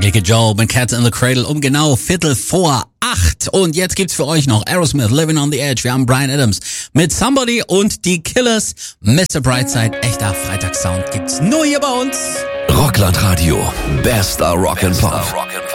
Unsägliche Joe mit Cats in the Cradle um genau 7:45. Und jetzt gibt's für euch noch Aerosmith, Living on the Edge. Wir haben Bryan Adams mit Somebody und die Killers. Mr. Brightside, echter Freitagssound gibt's nur hier bei uns. Rockland Radio, bester Rock and Pop.